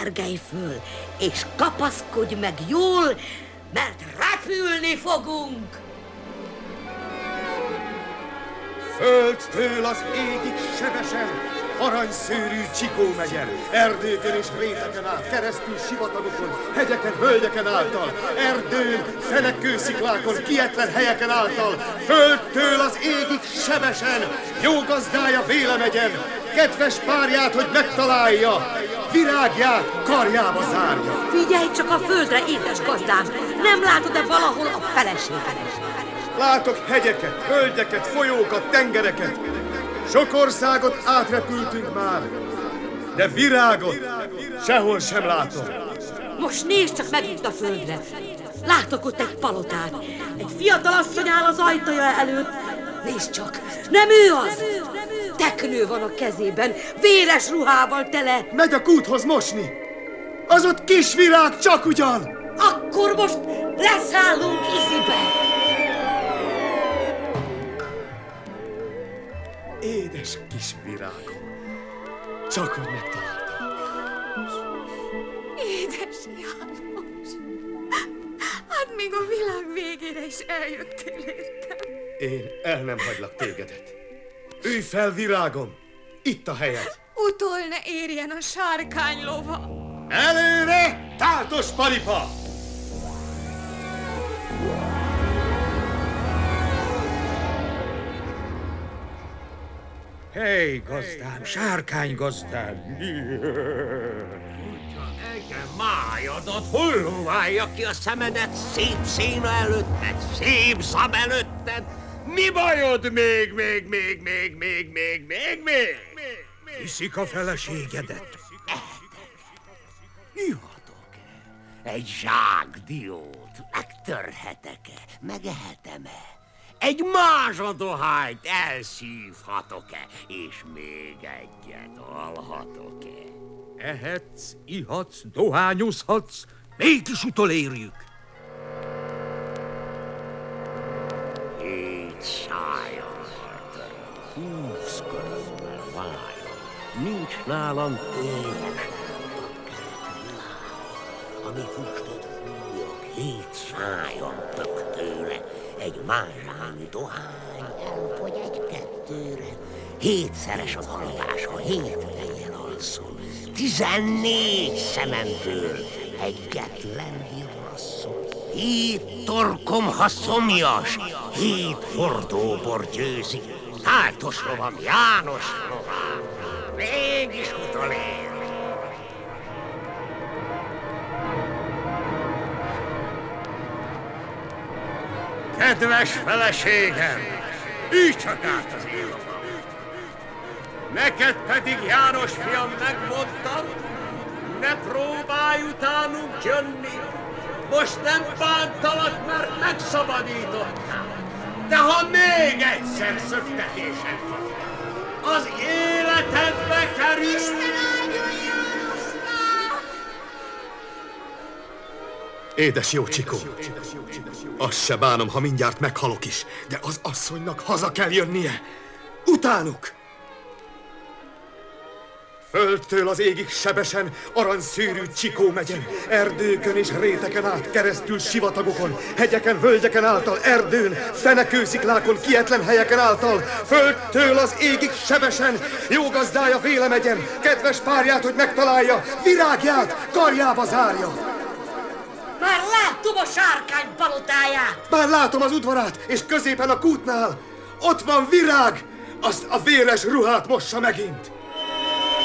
pergelj föl, és kapaszkodj meg jól, mert repülni fogunk! Földtől az égig sebesen, aranyszőrű Csikó megyen, erdőkön és réteken át, keresztül sivatagokon, hegyeken, völgyeken által, erdőn, fenekősziklákon, kietlen helyeken által, földtől az égig sebesen, jó gazdája Véle megyen, kedves párját, hogy megtalálja, virágját karjába zárja. Figyelj csak a földre, édes gazdám, nem látod-e valahol a feleségedet? Látok hegyeket, völgyeket, folyókat, tengereket. Sok országot átrepültünk már, de virágot sehol sem látom. Most nézd csak megint a földre. Látok ott egy palotát. Egy fiatal asszony áll az ajtaja előtt. Nézd csak, nem ő az! Teknő van a kezében, véres ruhával tele. Megy a kúthoz mosni. Az ott kis virág csak ugyan. Akkor most leszállunk izibe. Édes kis virágom, csak hogy megtaláltam. Édes János, hát még a világ végére is eljöttél értem. Én el nem hagylak tégedet. Ülj fel, virágom, itt a helyed. Utol ne érjen a sárkány lova. Előre, táltos palipa! Hely, gazdám, sárkány gazdám! Ege májadat, hol válja ki a szemedet, szép széna előtted, szép szab előtted? Mi bajod még? Hiszik a feleségedet? Ihatok-e? Egy zsák diót megtörhetek-e? Megehetem-e? Egy mázsadohányt elszívhatok-e? És még egyet alhatok-e? Ehetsz, ihatsz, dohányozhatsz, mégis utolérjük. Így szájam török, 20 körömmel vájon, nincs nálam tényesen ami füstöt fújok, 7 szájam tök tőle, egy mázsányi dohány elfogy egy-kettőre, 7-szeres az alvás, ha 7 helyen alszom, 14 szememből egyetlen virrasszom, 7 torkom, ha szomjas, 7 hordóbor győzik, táltos lovam, János lovam, mégis utolér. Kedves feleségem, ülj csak át az élovam. Neked pedig, János fiam, megmondtam, ne próbálj utánunk jönni. Most nem bántalak, mert megszabadítottál. De ha még egyszer szöktetésen van, az életedbe kerül... Isten áldjon Jánosnak! Édes jó Csikó, azt se bánom, ha mindjárt meghalok is, de az asszonynak haza kell jönnie. Utánuk! Földtől az égig sebesen, aranyszőrű Csikó megyen, erdőkön és réteken át, keresztül sivatagokon, hegyeken, völgyeken által, erdőn, fenekősziklákon, kietlen helyeken által, földtől az égig sebesen, jó gazdája Véle megyen, kedves párját, hogy megtalálja, virágját karjába zárja. Már láttam a sárkány palotáját! Már látom az udvarát, és középen a kútnál, ott van virág, azt a véres ruhát mossa megint.